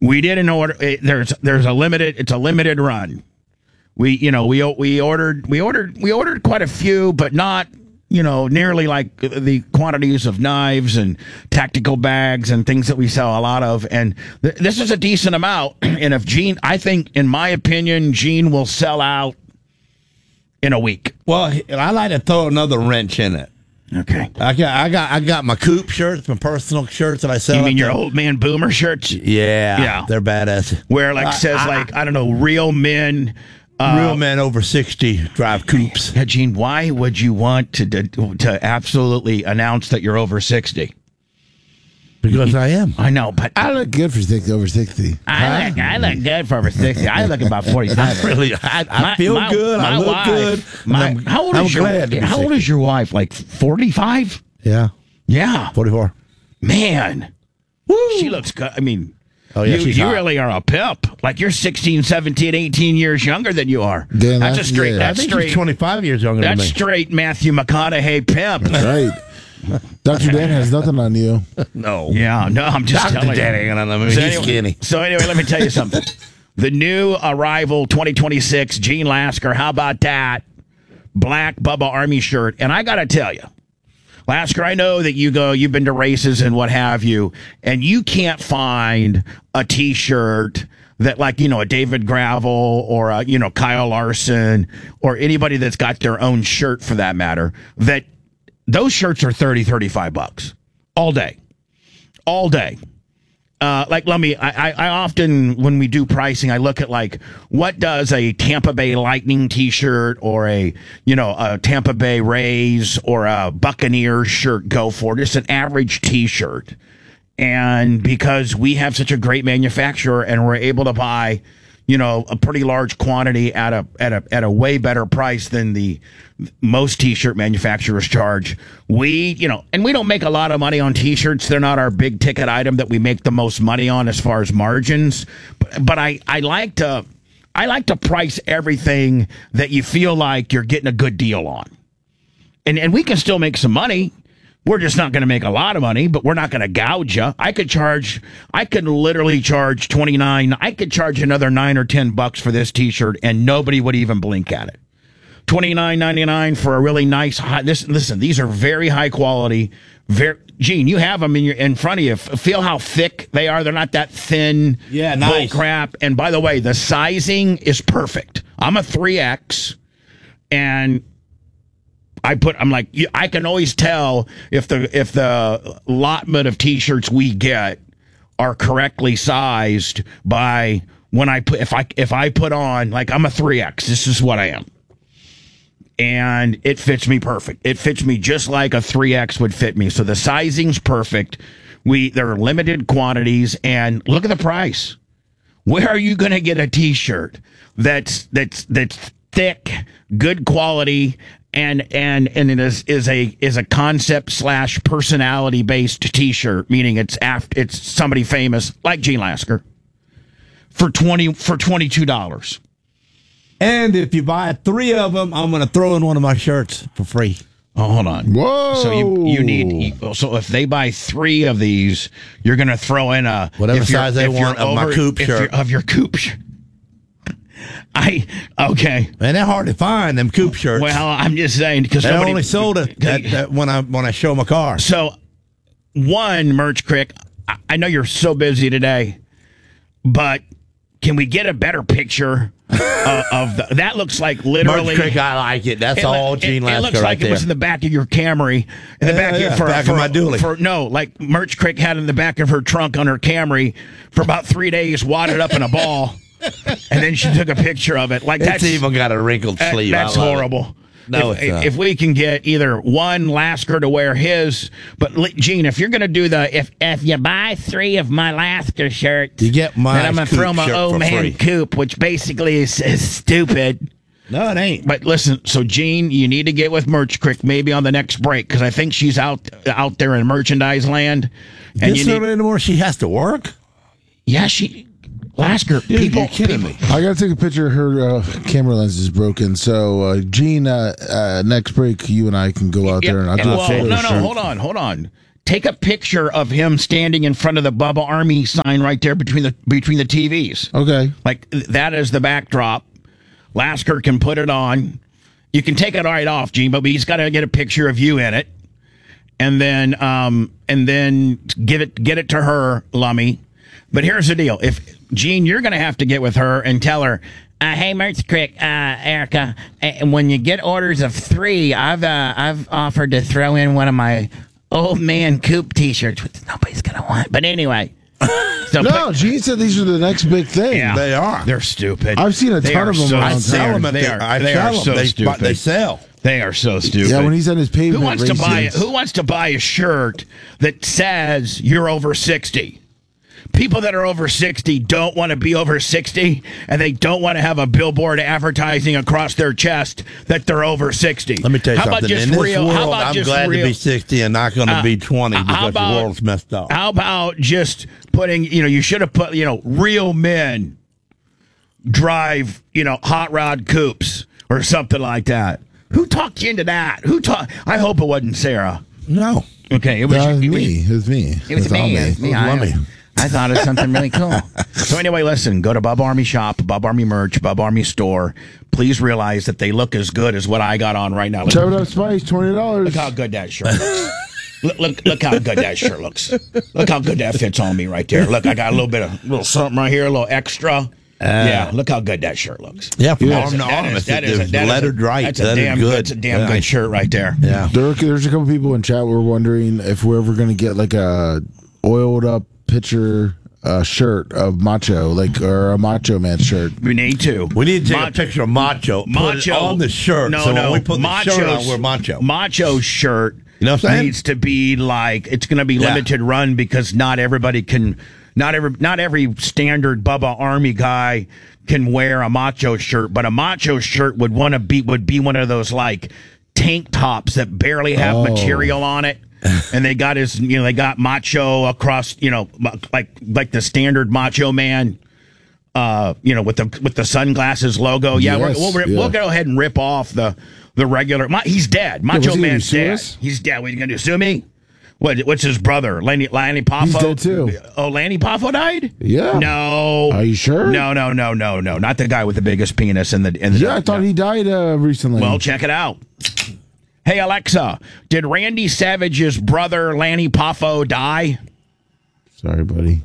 We didn't order. There's a limited. It's a limited run. We ordered quite a few, but not nearly like the quantities of knives and tactical bags and things that we sell a lot of. And this is a decent amount. And if Gene, I think, in my opinion, Gene will sell out in a week. Well, I like to throw another wrench in it. Okay. I got my Coop shirts, my personal shirts that I sell. You mean your old man boomer shirts? Yeah. They're badass. Where says I don't know, real men. Real men over 60 drive Coops. Yeah, Gene, why would you want to absolutely announce that you're over 60? Because I am. I know, but I look good for over 60. I look good for over 60. I look about 45. I feel good. I look good. How old is your wife? Like 45? Yeah. Yeah. 44. Man. Woo. She looks good. I mean, you really are a pimp. Like you're 16, 17, 18 years younger than you are. Dan, that's a straight. I think she's 25 years younger than me. That's straight Matthew McConaughey pimp. That's right. Dr. Dan has nothing on you. No. Yeah, no, I'm just telling you. Dan ain't on him. He's skinny. So anyway, let me tell you something. The new arrival 2026 Gene Lasker, how about that? Black Bubba Army shirt. And I got to tell you, Lasker, I know that you've been to races and what have you, and you can't find a T-shirt that a David Gravel or a, Kyle Larson or anybody that's got their own shirt for that matter, that those shirts are $30-$35 all day. I often, when we do pricing, I look at what does a Tampa Bay Lightning T-shirt or a Tampa Bay Rays or a Buccaneers shirt go for? Just an average T-shirt. And because we have such a great manufacturer and we're able to buy, a pretty large quantity at a way better price than the most T-shirt manufacturers charge. And we don't make a lot of money on T-shirts. They're not our big ticket item that we make the most money on as far as margins. But I like to price everything that you feel like you're getting a good deal on. And we can still make some money. We're just not going to make a lot of money, but we're not going to gouge you. I could literally charge $29. I could charge another $9 or $10 for this T-shirt, and nobody would even blink at it. $29.99 for a really nice. Listen, these are very high quality. Gene, you have them in front of you. Feel how thick they are. They're not that thin. Yeah, nice. Bull crap. And by the way, the sizing is perfect. I'm a 3X, and I'm like, I can always tell if the allotment of T-shirts we get are correctly sized by when if I put on, I'm a 3X. This is what I am, and it fits me perfect. It fits me just like a 3X would fit me. So the sizing's perfect. There are limited quantities, and look at the price. Where are you going to get a T-shirt that's thick, good quality? And it is a concept / personality based T-shirt, meaning it's somebody famous like Gene Lasker for $22. And if you buy 3 of them, I'm going to throw in one of my shirts for free. Oh, hold on. Whoa! So you need. So if they buy 3 of these, you're going to throw in whatever size they want of my Coop shirt. Of your Coop shirt. Okay. Man, they're hard to find, them Coop shirts. Well, I'm just saying because they only sold it when I show my car. So, Merch Crick, I know you're so busy today, but can we get a better picture of that? Looks like literally. Merch Crick, I like it. That's all Gene Lasker. It looks like it was in the back of your Camry, in the back of my dually. Like Merch Crick had in the back of her trunk on her Camry for about 3 days, wadded up in a ball. And then she took a picture of it. It's even got a wrinkled sleeve. That's horrible. No, if we can get either one Lasker to wear his, but Gene, if you're going to do if you buy 3 of my Lasker shirts, you get my. Then I'm going to throw my old man Coop, which basically is stupid. No, it ain't. But listen, so Gene, you need to get with Merch Crick maybe on the next break because I think she's out there in merchandise land. And anymore, she has to work. Yeah, Lasker, you're kidding me. I got to take a picture. Her camera lens is broken. So, Gene, next break, you and I can go out there and I'll do a photo shoot. Hold on. take a picture of him standing in front of the Bubba Army sign right there between the TVs. Okay. Like that is the backdrop. Lasker can put it on. You can take it right off, Gene, but he's got to get a picture of you in it, and then get it to her, Lummy. But here's the deal: if Gene, you're going to have to get with her and tell her, hey, Merch Crick, Erica, when you get orders of 3, I've offered to throw in one of my old man Coop T-shirts, which nobody's going to want. But anyway. So no, Gene said these are the next big thing. Yeah, they are. They're stupid. I've seen a ton of them so, around I sell town. them. They are so stupid. They sell. They are so stupid. Yeah, when he's on his pavement Who wants to buy a shirt that says you're over 60? People that are over 60 don't want to be over 60, and they don't want to have a billboard advertising across their chest that they're over 60. Let me tell you how something. About just In this real, world, how about I'm just glad real, to be 60 and not going to be 20 because the world's messed up. How about just putting, you should have put, real men drive, hot rod coupes or something like that. Who talked you into that? I hope it wasn't Sarah. No. Okay, It was me. It was me. It was me. all It was me. Lummy. I thought it was something really cool. So anyway, listen, go to Bub Army Shop, Bub Army Merch, Bub Army Store. Please realize that they look as good as what I got on right now. Chop it up spice, $20. Look how good that shirt looks. Look how good that shirt looks. Look how good that fits on me right there. Look, I got a little something right here, a little extra. Yeah, look how good that shirt looks. Yeah, from That arm is- to that arm. is- It's that is a- that is a- lettered right. That's a That is damn good. That's a damn Yeah. good shirt right there. Yeah. There's a couple people in chat were wondering if we're ever going to get like a oiled up picture shirt of Macho, or a Macho Man shirt. We need to. We need to take a picture of Macho, put it on the shirt. No, so no. when we put the shirt on, we're Macho. Macho's shirt You know what I'm saying? needs to be like, it's going to be Yeah. limited run because not everybody can, not every standard Bubba Army guy can wear a Macho shirt, but a Macho shirt would be one of those like tank tops that barely have material on it. And they got they got Macho across, like the standard Macho Man, with the sunglasses logo. Yeah, Yes, we'll go ahead and rip off the regular. He's dead. Macho what's he gonna Man's do, sue dead. us? He's dead. What are you gonna do? Sue me? What's his brother? Lanny Poffo? He's dead too. Oh, Lanny Poffo died? Yeah. No. Are you sure? No. Not the guy with the biggest penis in the. Yeah, I thought he died recently. Well, check it out. Hey, Alexa, did Randy Savage's brother, Lanny Poffo, die? Sorry, buddy.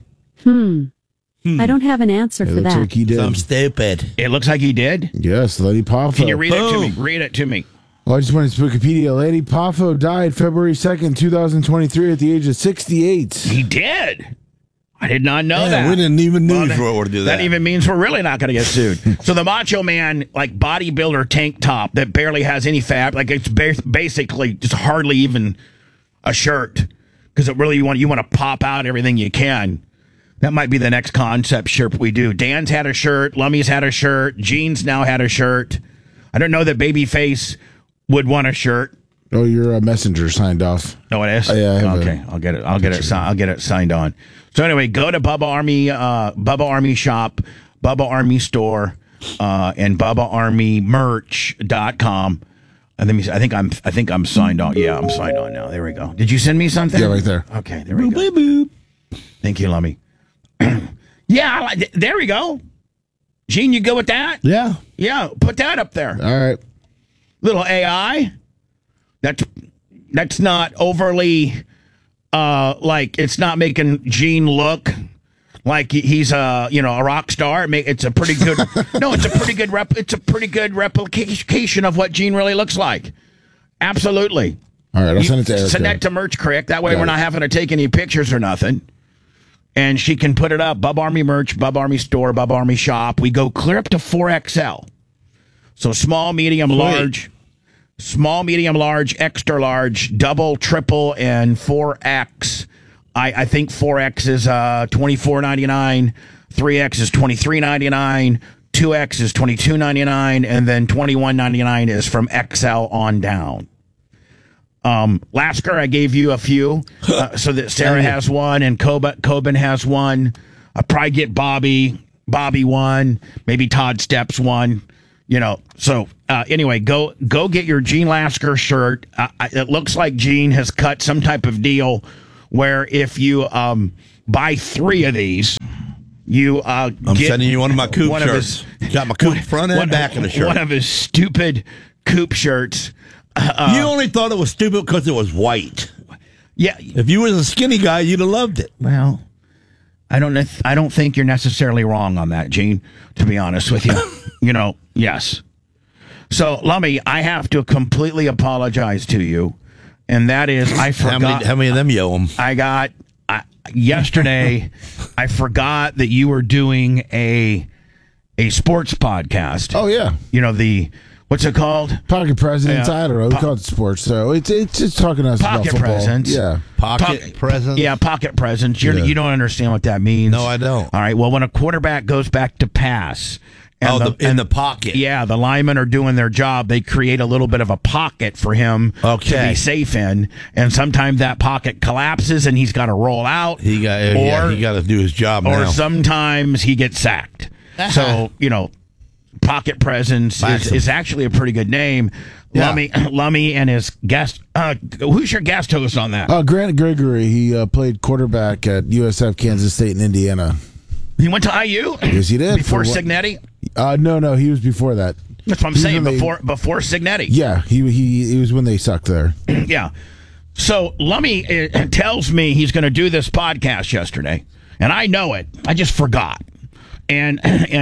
I don't have an answer It for looks that. like he did. I'm stupid. It looks like he did. Yes, Lenny Poffo. Can you read it to me? Boom. Read it to me. Well, I just went to Wikipedia. Lenny Poffo died February 2nd, 2023 at the age of 68. He did. I did not know Yeah, that. we didn't even know Well, we were to do that. That even means we're really not going to get sued. So the Macho Man, like bodybuilder tank top that barely has any fat, like it's basically just hardly even a shirt because it really you want to pop out everything you can. That might be the next concept shirt we do. Dan's had a shirt, Lummy's had a shirt, Gene's now had a shirt. I don't know that Babyface would want a shirt. Oh, your messenger signed off. No, it is. Yeah, I have okay. I'll get it. I'll get it signed on. So anyway, go to Bubba Army Shop, Bubba Army Store, and BubbaArmyMerch.com. And I think I'm signed on. Yeah, I'm signed on now. There we go. Did you send me something? Yeah, right there. Okay, there we go. Thank you, Lummy. Yeah, there we go. Gene, you go with that? Yeah. Yeah, put that up there. All right. Little AI. That's not overly like it's not making Gene look like he's a rock star. It's a pretty good it's a pretty good replication of what Gene really looks like. Absolutely. All right, I'll send it to Erica. Send that to Merch Crick. That way Got we're it. not having to take any pictures or nothing. And she can put it up. Bub Army Merch, Bub Army Store, Bub Army Shop. We go clear up to 4XL. So small, medium, large. Small, medium, large, extra large, double, triple, and 4X. I think 4X is $24.99, 3X is $23.99, 2X is $22.99, and then $21.99 is from XL on down. Lasker, I gave you a few, so that Sarah has one and Coben has one. I'll probably get Bobby one, maybe Todd Steps one. So anyway, go get your Gene Lasker shirt. It looks like Gene has cut some type of deal where if you buy 3 of these, you I'm get sending you one of my Coop one of shirts. his- Got my Coop front and back of the shirt. One of his stupid Coop shirts. You only thought it was stupid because it was white. Yeah. If you was a skinny guy, you'd have loved it. Well, I don't think you're necessarily wrong on that, Gene, to be honest with you. Yes. So, Lummy, I have to completely apologize to you. And that is, I forgot. How many of them you owe 'em? I got, yesterday, I forgot that you were doing a sports podcast. Oh yeah, what's it called? Pocket Presents. I don't know. We call it sports. So it's just talking to us about Pocket football. Presents. Yeah. Pocket presents? Yeah, pocket presents. You don't understand what that means. No, I don't. All right. Well, when a quarterback goes back to pass, in the pocket. Yeah, the linemen are doing their job. They create a little bit of a pocket for him to be safe in, and sometimes that pocket collapses and he's got to roll out. He got to do his job now. Or sometimes he gets sacked. So pocket presence is actually a pretty good name. Yeah. Lummy and his guest. Who's your guest host on that? Grant Gregory. He played quarterback at USF Kansas State in Indiana. He went to IU? Yes, he did. Before Signetti? No, he was before that. That's what I'm saying. Before Signetti. Yeah, he was when they sucked there. Yeah. So Lummy tells me he's going to do this podcast yesterday, and I know it. I just forgot, and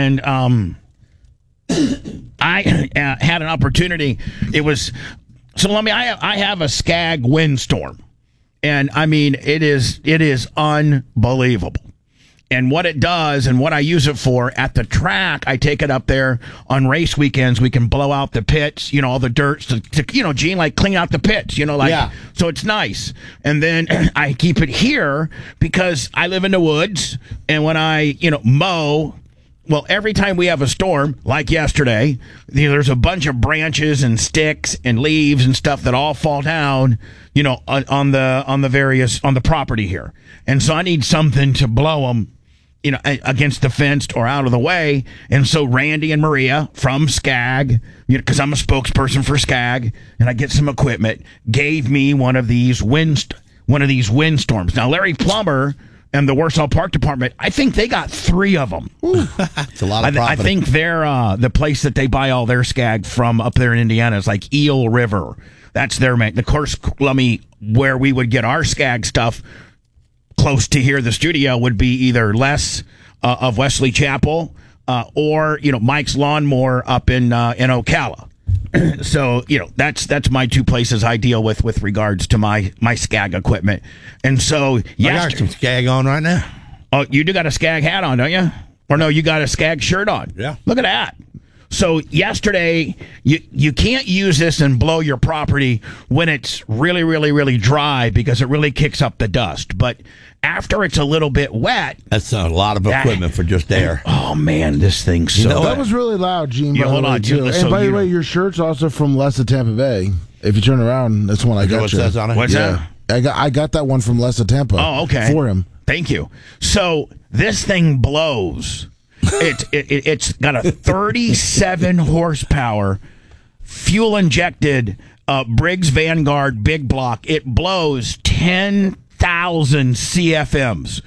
I had an opportunity. It was so Lummy. I have a Skag windstorm, and I mean it is unbelievable. And what it does and what I use it for at the track, I take it up there on race weekends. We can blow out the pits, all the dirt to Gene, like clean out the pits, so it's nice. And then I keep it here because I live in the woods. And when I, mow, well, every time we have a storm, like yesterday, there's a bunch of branches and sticks and leaves and stuff that all fall down, on the property here. And so I need something to blow them, against the fence or out of the way. And so Randy and Maria from Skag, because I'm a spokesperson for Skag, and I get some equipment, gave me one of these windstorms. Now, Larry Plummer and the Warsaw Park Department, I think they got 3 of them. It's a lot of property. I think they're the place that they buy all their Skag from up there in Indiana is like Eel River. That's their main. Of course, Lummy, where we would get our Skag stuff close to here, the studio, would be either Les of Wesley Chapel or Mike's Lawnmower up in Ocala. So that's my 2 places I deal with regards to my Skag equipment. And so I got some Skag on right now. Oh, you do got a Skag hat on, don't you? Or no, you got a Skag shirt on. Yeah. Look at that. So yesterday, you can't use this and blow your property when it's really, really, really dry because it really kicks up the dust. But after it's a little bit wet, that's a lot of equipment for just air. Oh man, this thing's so. That was really loud, Gene. Hold on, too. And by the way, your shirt's also from Les of Tampa Bay. If you turn around, that's one I got. What says on it? What's that? I got that one from Les of Tampa. Oh, okay. For him. Thank you. So this thing blows. It's got a 37 horsepower fuel injected Briggs Vanguard big block. It blows 10,000 CFMs.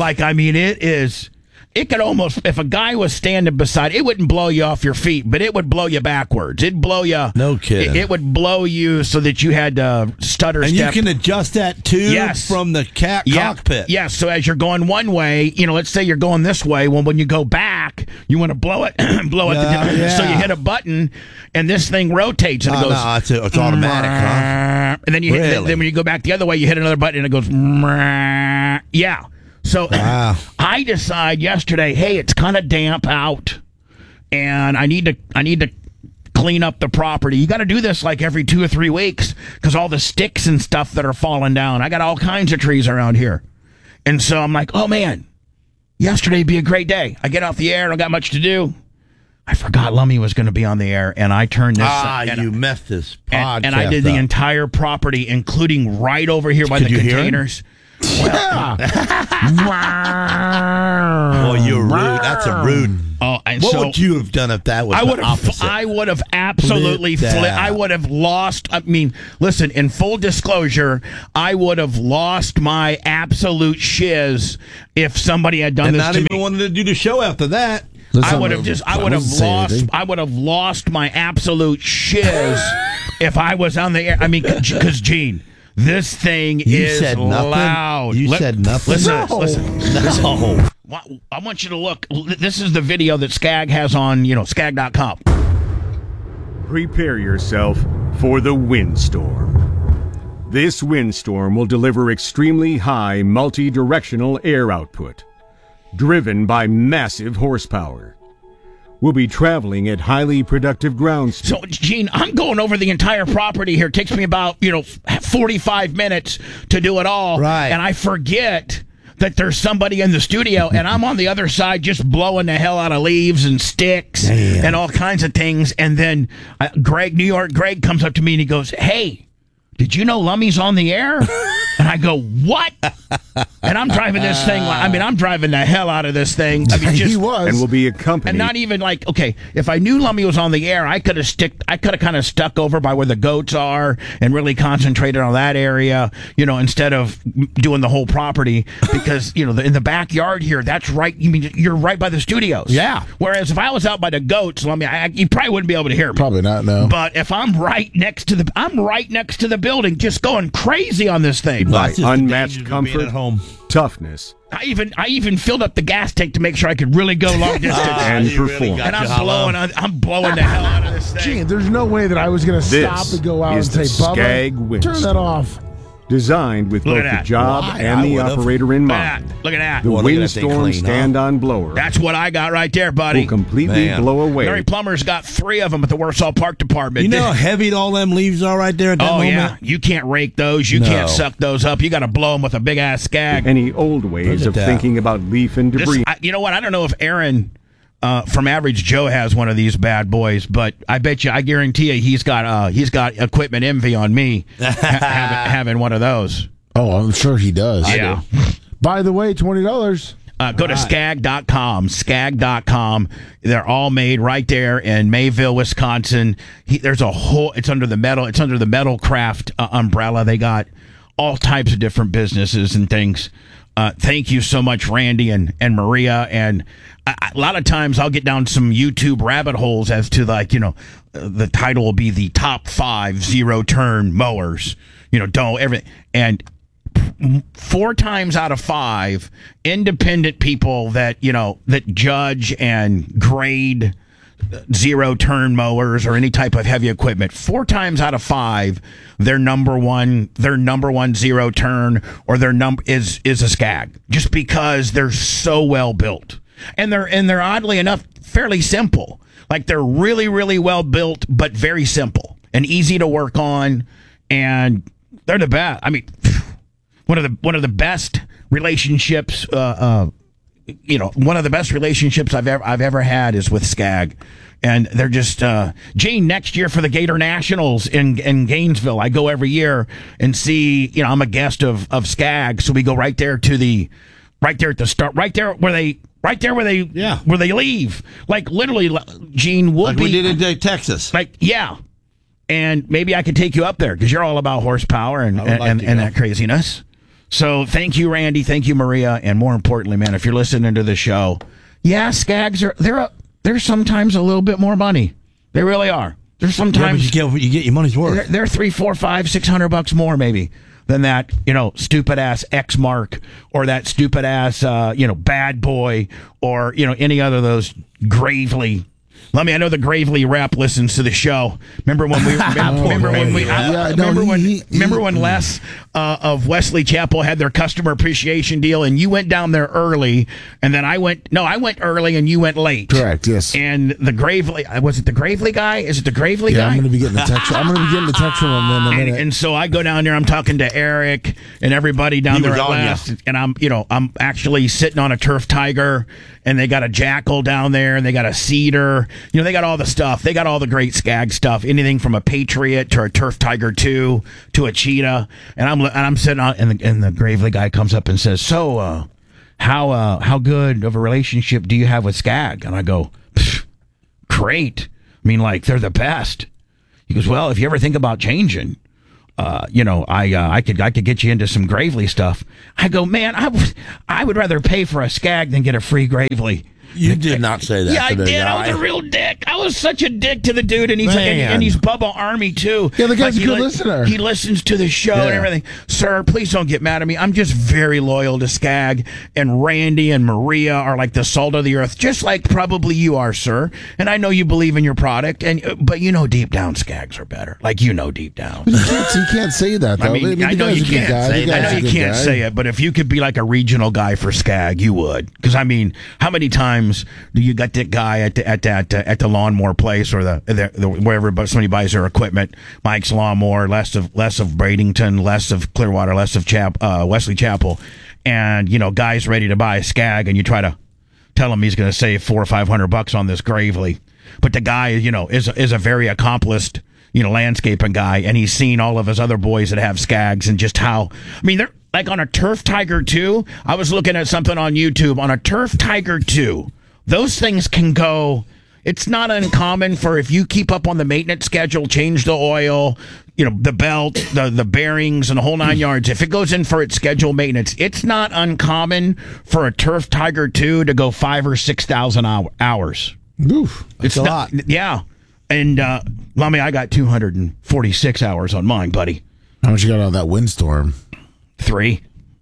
It could almost, if a guy was standing beside, it wouldn't blow you off your feet, but it would blow you backwards. It'd blow you. No kidding. It would blow you so that you had to stutter and step. You can adjust that too from the cockpit. Yes. So as you're going one way, let's say you're going this way. Well, when you go back, you want to blow it, So you hit a button, and this thing rotates, and it goes. No, it's automatic, huh? And then then when you go back the other way, you hit another button, and it goes. Yeah. So I decide yesterday, hey, it's kind of damp out, and I need to clean up the property. You got to do this like every 2 or 3 weeks because all the sticks and stuff that are falling down. I got all kinds of trees around here, and so I'm like, oh man, yesterday'd be a great day. I get off the air, I don't got much to do. I forgot Lummy was going to be on the air, and I turned this. You messed this podcast and I did the entire property, including right over here by the containers. Yeah. Well, you're rude. That's a rude. Oh, And What so would you have done if that was the opposite? I would have absolutely Flip flipped. that. I would have lost. I mean, listen, in full disclosure, I would have lost my absolute shiz if somebody had done and this not to even me. wanted to do the show after that. Listen, I would have lost my absolute shiz if I was on the air. I mean, because Gene, this thing You is said nothing? loud. You said nothing? Listen. No. I want you to look. This is the video that Skag has on, skag.com. Prepare yourself for the windstorm. This windstorm will deliver extremely high multi-directional air output, driven by massive horsepower. We'll be traveling at highly productive ground speed. So, Gene, I'm going over the entire property here. It takes me about, 45 minutes to do it all. Right. And I forget that there's somebody in the studio, and I'm on the other side just blowing the hell out of leaves and sticks and all kinds of things. And then New York Greg comes up to me and he goes, "Hey, did you know Lummy's on the air?" And I go, "What?" And I'm driving this thing. I'm driving the hell out of this thing. I mean, He was. And will be accompanied. and not even like, okay, if I knew Lummy was on the air, I could have kind of stuck over by where the goats are and really concentrated on that area, instead of doing the whole property, because in the backyard here, that's right. You mean you're right by the studios? Yeah. Whereas if I was out by the goats, Lummy, you probably wouldn't be able to hear me. Probably not, no. But if I'm right next to the building, just going crazy on this thing. By That's just the unmatched dangers of being comfort, at home. toughness, I even filled up the gas tank to make sure I could really go long distance. and you really perform. got And you, I'm blowing the hell out of this thing. Gee, there's no way that I was going to This stop and go out is and the say, Skag Bubba, Windstorm. turn that off. Designed with Look both at the that. job Why? and I the would've. operator in Look at mind. that. Look at that. The Well, look at that thing windstorm clean, huh? stand-on blower That's what I got right there, buddy. will completely Man. blow away. Larry Plummer's got 3 of them at the Warsaw Park Department. You know how heavy all them leaves are right there at that Oh, moment? yeah. You can't rake those. You No. can't suck those up. You got to blow them with a big-ass Skag. Any old ways Look at of that. thinking about leaf and debris. You know what? I don't know if Aaron from Average Joe has one of these bad boys, but I guarantee you he's got equipment envy on me having one of those. Oh, I'm sure he does. Yeah. By the way, $20. Go to skag.com, skag.com. They're all made right there in Mayville, Wisconsin. It's under the Metalcraft umbrella. They got all types of different businesses and things. Thank you so much, Randy and Maria. And a lot of times I'll get down some YouTube rabbit holes as to the title will be the top 5 zero-turn mowers. Don't everything. And 4 times out of 5, independent people that judge and grade zero-turn mowers or any type of heavy equipment, 4 times out of 5, their number one zero-turn or their number is a Skag, just because they're so well built, and they're oddly enough fairly simple. Like, they're really, really well built, but very simple and easy to work on, and they're the best. I mean, one of the best relationships. One of the best relationships I've ever had is with Skag, and they're just Gene. Next year for the Gator Nationals in Gainesville, I go every year and see. I'm a guest of Skag, so we go right there at the start, right there where they leave. Like, literally, Gene, Like we did in Texas. and maybe I could take you up there because you're all about horsepower and that craziness. So thank you, Randy. Thank you, Maria. And more importantly, man, if you're listening to the show, Skags they're sometimes a little bit more money. They really are. They're sometimes you get your money's worth. they're $300, $400, $600 more maybe than that, stupid ass X-Mark or that stupid ass, Bad Boy or, any other of those Gravely. I know the Gravely rep listens to the show. Remember when Les of Wesley Chapel had their customer appreciation deal, and you went down there early, and then I went early and you went late. Correct, yes. And the Gravely, was it the Gravely guy? Is it the Gravely guy? I'm going to be getting a text. I'm going to be getting a text from him in a minute. And so I go down there. I'm talking to Eric and everybody down there at last, and I'm actually sitting on a Turf Tiger, and they got a Jackal down there, and they got a Cedar. They got all the stuff. They got all the great Skag stuff. Anything from a Patriot to a Turf Tiger 2 to a Cheetah. And I'm sitting on, and the Gravely guy comes up and says, "So, how good of a relationship do you have with Skag?" And I go, great. I mean, like, they're the best. He goes, well, if you ever think about changing, I could get you into some Gravely stuff. I go, man, I would rather pay for a Skag than get a free Gravely. You did not say that. Yeah, I to the did. guy. I was a real dick. I was such a dick to the dude, and he's Bubba Army too. Yeah, the guy's Like, a good listener. He listens to the show and everything. Sir, please don't get mad at me. I'm just very loyal to Skag, and Randy and Maria are like the salt of the earth, just like probably you are, sir. And I know you believe in your product, but you know deep down Skags are better. Like, you know deep down. You can't say that, though. I mean, I know you can't say that. I know you can't say it, but if you could be like a regional guy for Skag, you would. Because I mean, how many times do you got that guy at the lawnmower place or the wherever somebody buys their equipment? Mike's Lawnmower, less of Bradenton, less of Clearwater, less of Wesley Chapel, and guys ready to buy a Skag, and you try to tell him he's going to save $400 or $500 on this Gravely, but the guy is a very accomplished landscaping guy, and he's seen all of his other boys that have Skags and just how, I mean, they're like on a Turf Tiger 2. I was looking at something on YouTube on a Turf Tiger 2. Those things can go. It's not uncommon for, if you keep up on the maintenance schedule, change the oil, the belt, the bearings, and the whole 9 yards. If it goes in for its scheduled maintenance, it's not uncommon for a Turf Tiger 2 to go 5,000 or 6,000 hours. Oof, It's a lot. Yeah. And, Lummy, I got 246 hours on mine, buddy. How much you got on that windstorm? 3.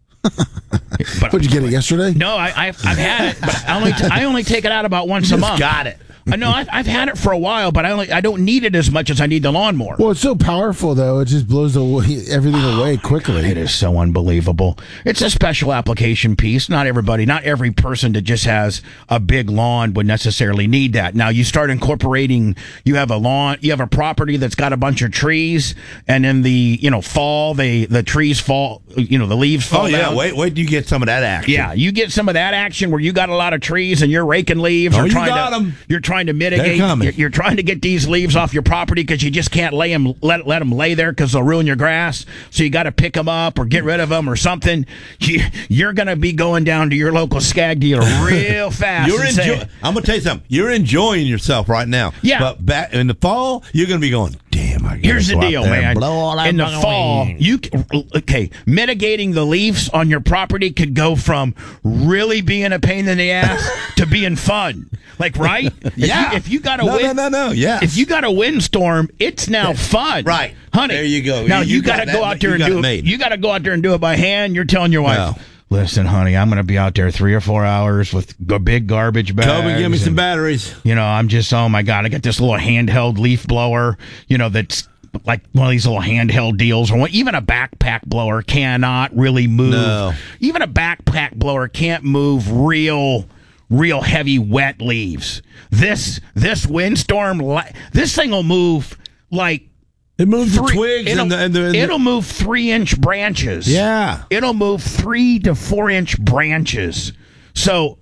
But Did you get it yesterday? no, I've had it, but I only take it out about once a month. Got it. No, I've had it for a while, but I don't need it as much as I need the lawnmower. Well, it's so powerful, though. It just blows everything away quickly. It is so unbelievable. It's a special application piece. Not every person that just has a big lawn would necessarily need that. Now, you start incorporating, you have a property that's got a bunch of trees, and in the, fall, the trees fall, the leaves fall Oh, yeah. down. Wait till you get some of that action. Yeah, you get some of that action where you got a lot of trees and you're raking leaves. Oh, or you trying got 'em. You're trying to mitigate. They're coming. You're trying to get these leaves off your property because you just can't let them lay there because they'll ruin your grass. So you got to pick them up or get rid of them or something. You're going to be going down to your local Skag dealer real fast. I'm going to tell you something. You're enjoying yourself right now. Yeah. But back in the fall, you're going to be going, damn, I gotta Here's the go out deal, there and man. blow all that In the fucking fall, wind. mitigating the leaves on your property could go from really being a pain in the ass to being fun. Like, right? Yeah. If you got a No. Yeah. If you got a windstorm, it's now fun. Right. Honey. There you go. Now You you got to got go that- out there you and got do it it. made. You got to go out there and do it by hand. You're telling your wife, No. listen, honey, I'm going to be out there 3 or 4 hours with big garbage bags. Come and give me some and, batteries. I'm just, oh my God, I got this little handheld leaf blower, that's like one of these little handheld deals. Or even a backpack blower cannot really move. No. Even a backpack blower can't move real heavy wet leaves. This windstorm, this thing will move like It moves the 3 twigs it'll move 3-inch branches. Yeah. It'll move 3 to 4-inch branches. So,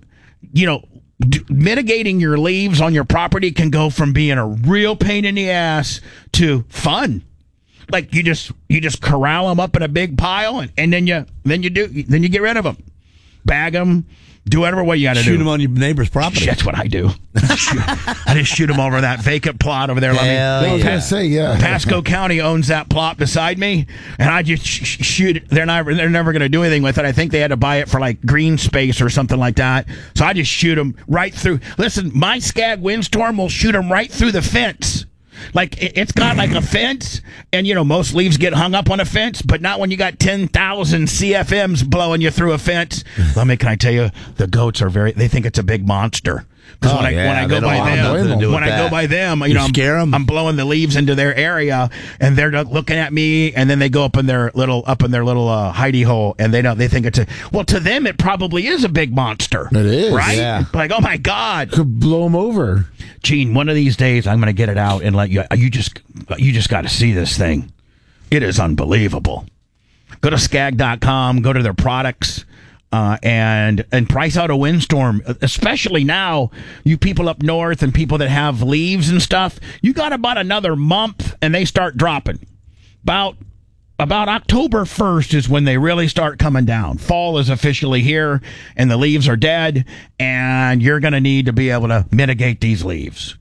mitigating your leaves on your property can go from being a real pain in the ass to fun. Like you just corral them up in a big pile, and then you get rid of them, bag them, do whatever way you got to do. Shoot them on your neighbor's property. That's what I do. I just shoot them over that vacant plot over there. I was going to say, yeah. Pasco County owns that plot beside me, and I just shoot it. They're never going to do anything with it. I think they had to buy it for like green space or something like that. So I just shoot them right through. Listen, my Skag windstorm will shoot them right through the fence. Like it's got like a fence, and most leaves get hung up on a fence, but not when you got 10,000 CFMs blowing you through a fence. Can I tell you, the goats they think it's a big monster. Because when I go by them, scare 'em? I'm blowing the leaves into their area, and they're looking at me, and then they go up in their little hidey hole, and they think it's to them it probably is a big monster. It is, right? yeah. Like, oh my God, Could blow them over. Gene, one of these days I'm going to get it out and let you. You just got to see this thing. It is unbelievable. Go to skag.com. Go to their products. And price out a windstorm, especially now, you people up north and people that have leaves and stuff, you got about another month and they start dropping. About October 1st is when they really start coming down. Fall is officially here and the leaves are dead, and you're going to need to be able to mitigate these leaves.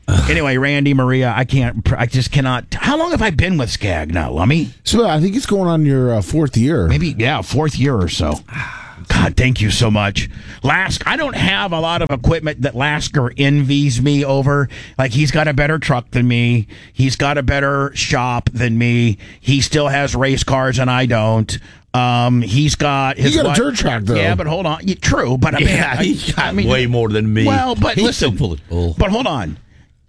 Anyway, Randy, Maria, I just cannot. How long have I been with Skag now, Lummy? So I think it's going on your fourth year. Maybe, fourth year or so. God, thank you so much. I don't have a lot of equipment that Lasker envies me over. Like, he's got a better truck than me. He's got a better shop than me. He still has race cars and I don't. He's got his. You got a dirt track, though. Yeah, but hold on. Yeah, true, but he's got way more than me. Well, but he's listen. so full of bull. But hold on.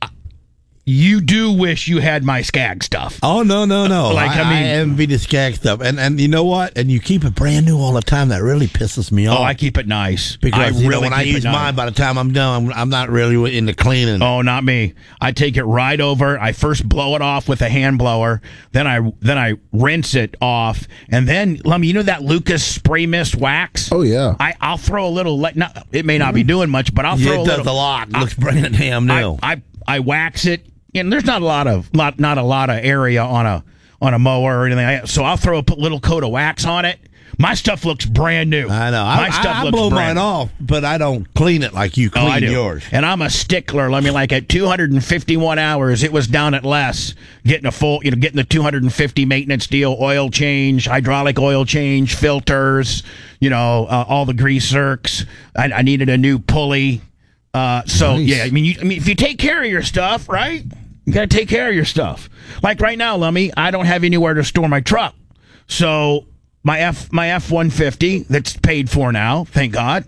You do wish you had my Skag stuff. Oh, no. Like, I mean, I envy the Skag stuff. And you know what? And you keep it brand new all the time. That really pisses me off. Oh, I keep it nice. Because, I really when I keep it use nice. mine, by the time I'm done, I'm not really into cleaning. Oh, not me. I take it right over. I first blow it off with a hand blower. Then I rinse it off. And then, Lummy, you know that Lucas spray mist wax? Oh, yeah. I'll throw a little. It may not be doing much, but I'll throw a it little. does a lot. It looks brand damn new. I wax it. And there's not a lot of area on a mower or anything. So I'll throw a little coat of wax on it. My stuff looks brand new. I know. I blow mine off, but I don't clean it like you clean I do. yours. And I'm a stickler. Let me at 251 hours, it was down at less. Getting the 250 maintenance deal, oil change, hydraulic oil change, filters, all the grease zerks. I needed a new pulley. Nice. Yeah, I mean, if you take care of your stuff, right? You got to take care of your stuff. Like right now, Lummy, I don't have anywhere to store my truck. So my F-150 that's paid for now, thank God,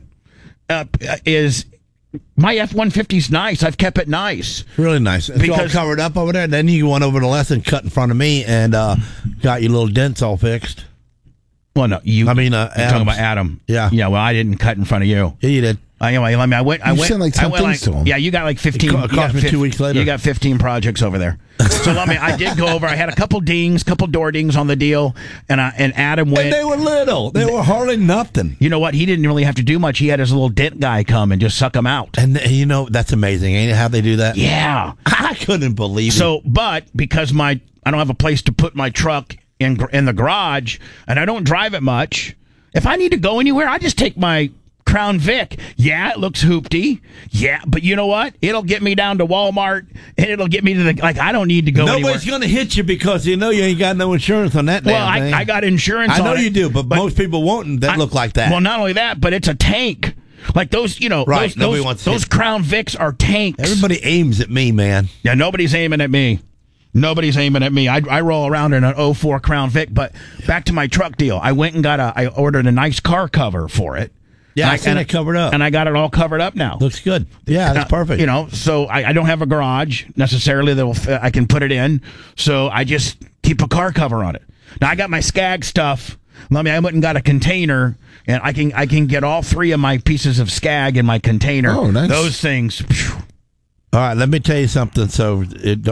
is my F-150's nice. I've kept it nice. Really nice. It's all covered up over there. Then you went over to Les and cut in front of me and got your little dents all fixed. Well, no, you're talking about Adam. Yeah. Yeah, well, I didn't cut in front of you. Yeah, you did. Anyway, I went. You sent like 10 things to him. Yeah, you got like 15. It cost me 2 weeks later. You got 15 projects over there. So I did go over. I had a couple door dings on the deal, and Adam went. And they were little. They were hardly nothing. You know what? He didn't really have to do much. He had his little dent guy come and just suck them out. And that's amazing. Ain't it how they do that? Yeah, I couldn't believe it. So, but because I don't have a place to put my truck in the garage, and I don't drive it much. If I need to go anywhere, I just take my Crown Vic. Yeah, it looks hoopty. Yeah, but you know what? It'll get me down to Walmart, and it'll get me to I don't need to go anywhere. Nobody's going to hit you because you ain't got no insurance on that damn thing. I got insurance on it. I know you do, but most people won't that look like that. Well, not only that, but it's a tank. Like those, right, those Crown Vics are tanks. Everybody aims at me, man. Yeah, nobody's aiming at me. Nobody's aiming at me. I roll around in an 04 Crown Vic, but back to my truck deal. I went and I ordered a nice car cover for it. Yeah, I seen it covered up. And I got it all covered up now. Looks good. Yeah, that's perfect. So I don't have a garage necessarily that I can put it in. So I just keep a car cover on it. Now I got my Skag stuff. I went and got a container, and I can get all three of my pieces of Skag in my container. Oh, nice. Those things. Phew. All right, let me tell you something so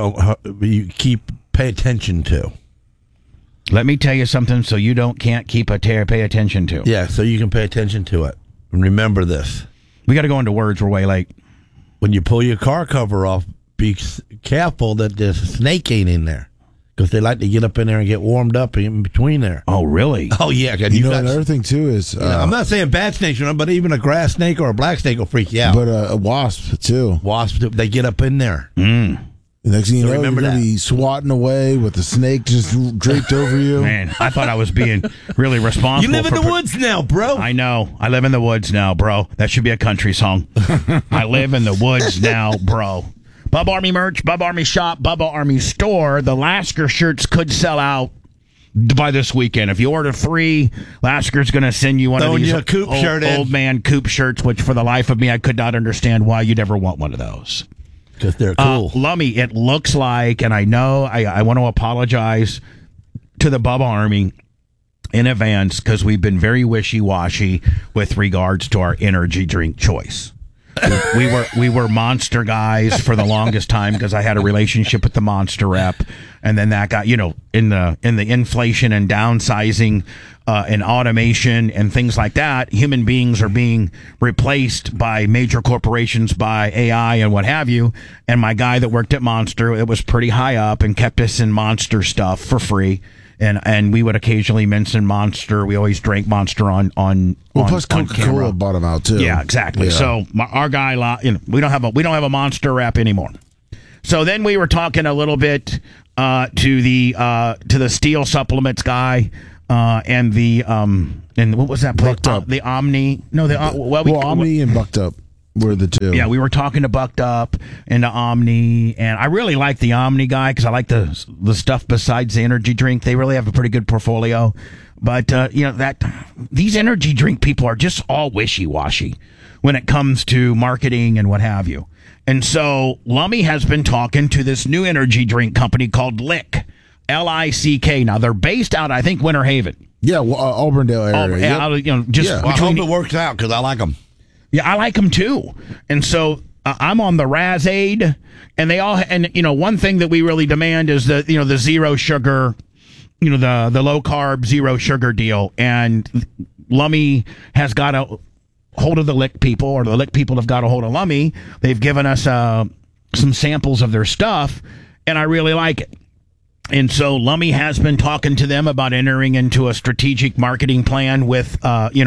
you pay attention to. Let me tell you something so you can't pay attention to. Yeah, so you can pay attention to it. And remember this. We got to go into words. We're way late. When you pull your car cover off, be careful that there's a snake ain't in there. Because they like to get up in there and get warmed up in between there. Oh, really? Oh, yeah. Another thing, too, is... I'm not saying bad snakes, but even a grass snake or a black snake will freak you out. But a wasp, too. Wasps, they get up in there. Mm. The next thing you know, you're remember going to be swatting away with the snake just draped over you. Man, I thought I was being really responsible. You live in the woods now, bro. I know. I live in the woods now, bro. That should be a country song. I live in the woods now, bro. Bubba Army merch, Bubba Army shop, Bubba Army store. The Lasker shirts could sell out by this weekend. If you order 3, Lasker's going to send you one of these old man Coop shirts, which for the life of me, I could not understand why you'd ever want one of those. Because they're cool. Lummy, it looks like, and I know I want to apologize to the Bubba Army in advance because we've been very wishy-washy with regards to our energy drink choice. We were Monster guys for the longest time because I had a relationship with the Monster rep, and then that got in the inflation and downsizing and automation and things like that. Human beings are being replaced by major corporations, by AI and what have you. And my guy that worked at Monster, it was pretty high up and kept us in Monster stuff for free. And we would occasionally mention Monster. We always drank Monster on plus Coca-Cola bought them out too. Yeah, exactly. Yeah. So our guy, we don't have a Monster rep anymore. So then we were talking a little bit to the Steel Supplements guy and the and what was that place? Bucked Up. The Omni. No, the Omni and Bucked Up were the two. Yeah, we were talking to Bucked Up and to Omni, and I really like the Omni guy because I like the stuff besides the energy drink. They really have a pretty good portfolio. But these energy drink people are just all wishy-washy when it comes to marketing and what have you. And so Lummy has been talking to this new energy drink company called Lick, L-I-C-K. Now they're based out, I think, Winter Haven. Yeah, Auburndale area. Yep. I hope it works out because I like them. Yeah, I like them too. And so I'm on the Razaid, and they all, and one thing that we really demand is the zero sugar, the low carb, zero sugar deal. And Lummy has got a hold of the Lick people, or the Lick people have got a hold of Lummy. They've given us some samples of their stuff, and I really like it. And so Lummy has been talking to them about entering into a strategic marketing plan with,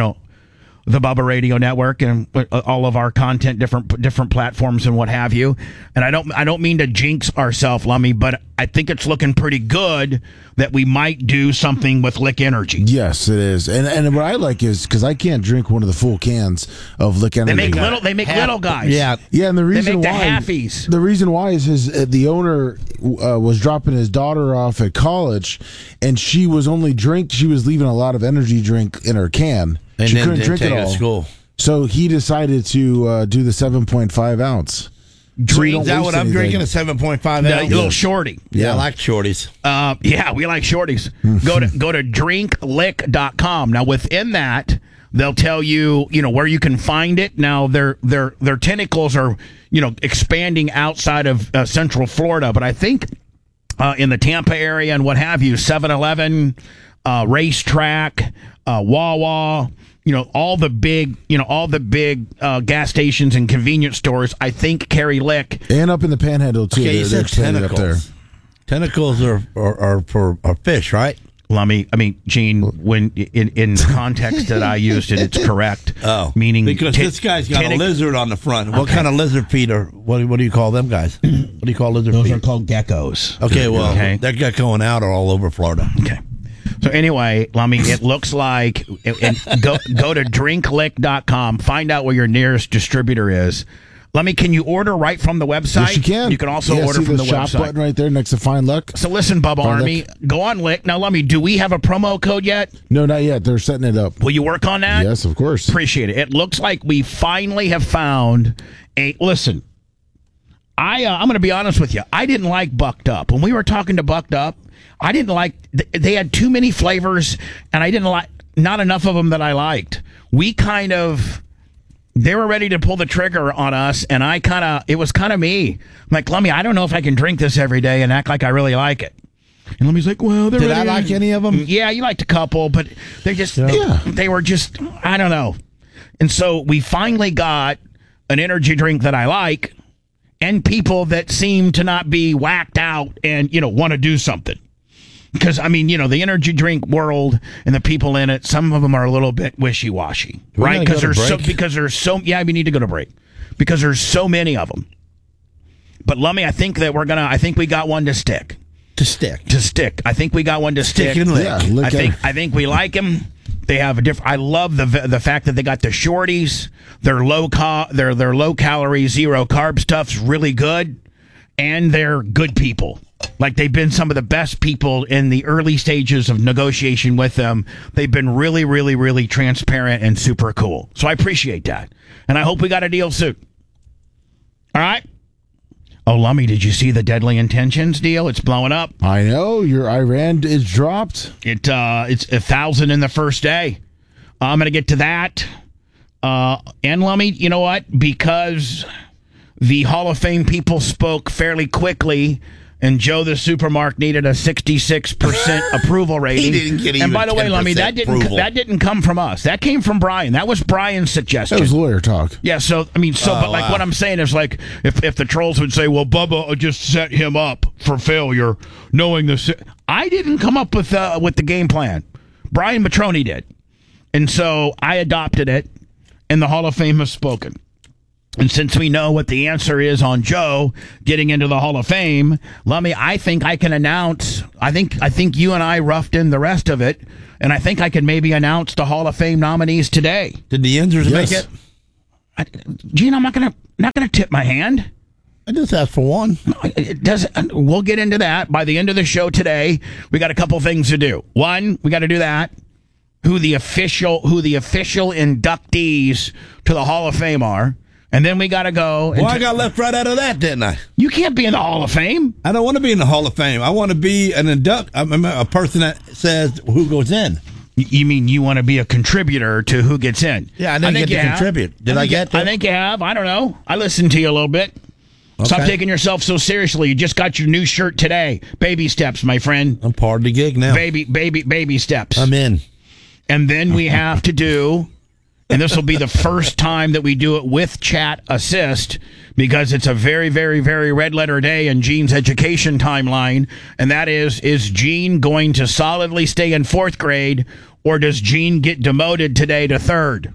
the Bubba Radio Network and all of our content, different platforms and what have you. And I don't mean to jinx ourselves, Lummy, but I think it's looking pretty good that we might do something with Lick Energy. Yes, it is. And what I like is because I can't drink one of the full cans of Lick Energy. They make little guys. Yeah, and the reason they make why the halfies. The reason why is the owner was dropping his daughter off at college, and she was leaving a lot of energy drink in her can. And she then couldn't drink it all. School. So he decided to do the 7.5 ounce. Is that what I'm drinking? A 7.5 ounce? A little shorty. Yeah, I like shorties. Yeah, we like shorties. Go to drinklick.com. Now within that, they'll tell you, where you can find it. Now their tentacles are, expanding outside of Central Florida, but I think in the Tampa area and what have you, 7-Eleven, Racetrack, Wawa, all the big gas stations and convenience stores, I think, carry Lick. And up in the Panhandle too. Okay, you said tentacles. Up there. Tentacles are for fish, right? Lummy, Gene, when in context that I used it's correct. Oh, meaning because this guy's got a lizard on the front. What kind of lizard feet are? What do you call them guys? What do you call lizard feet? Those are called geckos. Okay, well, they're going out all over Florida. Okay. So anyway, Lummy, it looks like go to drinklick.com, find out where your nearest distributor is. Lummy, can you order right from the website? Yes, you can. You can also order from the shop website. Button right there next to Find Luck. So listen, Bubba Army, go on Lick. Now, Lummy, do we have a promo code yet? No, not yet. They're setting it up. Will you work on that? Yes, of course. Appreciate it. It looks like we finally have found a... Listen, I'm going to be honest with you. I didn't like Bucked Up. When we were talking to Bucked Up, I didn't like... They had too many flavors, and I didn't like... Not enough of them that I liked. We kind of... They were ready to pull the trigger on us, and it was kind of me. I'm like, Lummy, I don't know if I can drink this every day and act like I really like it. And Lummy's like, well, did I like any of them? Yeah, you liked a couple, but they just, they were just, I don't know. And so we finally got an energy drink that I like and people that seem to not be whacked out and, want to do something. Because, the energy drink world and the people in it, some of them are a little bit wishy-washy, right? Because there's so, we need to go to break. Because there's so many of them. But, Lummy, I think that I think we got one to stick. To stick. I think we got one to stick. Yeah, I think we like them. They have a different. I love the fact that they got the shorties. Their low calorie, zero carb stuff's really good, and they're good people. Like, they've been some of the best people in the early stages of negotiation with them. They've been really, really, really transparent and super cool. So I appreciate that. And I hope we got a deal soon. All right? Oh, Lummy, did you see the Deadly Intentions deal? It's blowing up. I know. Your Iran is dropped. It's 1,000 in the first day. I'm going to get to that. And, Lummy, you know what? Because the Hall of Fame people spoke fairly quickly, and Joe the Supermark needed a 66% approval rating. He didn't get even. And by the way, Lummy, that didn't come from us. That came from Brian. That was Brian's suggestion. That was lawyer talk. Yeah. So but like what I'm saying is, like, if the trolls would say, "Well, Bubba just set him up for failure," knowing this, I didn't come up with the game plan. Brian Matroni did, and so I adopted it, and the Hall of Fame has spoken. And since we know what the answer is on Joe getting into the Hall of Fame, I think I can announce. I think you and I roughed in the rest of it, and I think I can maybe announce the Hall of Fame nominees today. Did the Yinzers make it? Gene, I'm not gonna tip my hand. I just asked for one. It doesn't. We'll get into that by the end of the show today. We got a couple things to do. One, we got to do that. Who the official inductees to the Hall of Fame are. And then we got to go. Well, I got left right out of that, didn't I? You can't be in the Hall of Fame. I don't want to be in the Hall of Fame. I want to be a person that says who goes in. You mean you want to be a contributor to who gets in? Yeah, I didn't get to contribute. Did I get to? I think you have. I don't know. I listened to you a little bit. Okay. Stop taking yourself so seriously. You just got your new shirt today. Baby steps, my friend. I'm part of the gig now. Baby steps. I'm in. And then we have to do... And this will be the first time that we do it with chat assist because it's a very, very, very red letter day in Gene's education timeline. And that is Gene going to solidly stay in 4th grade or does Gene get demoted today to 3rd?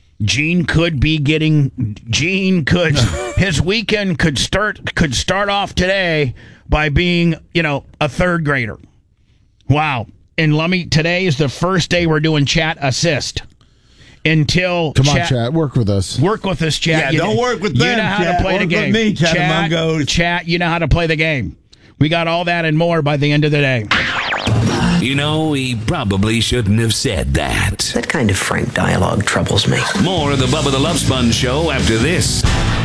His weekend could start off today by being, a 3rd grader. Wow. And today is the first day we're doing chat assist. Come on, chat, work with us. Work with us, chat. Yeah, don't work with them. You know how to play the game. Work with me, chat, you know how to play the game. We got all that and more by the end of the day. He probably shouldn't have said that. That kind of frank dialogue troubles me. More of the Bubba the Love Sponge Show after this.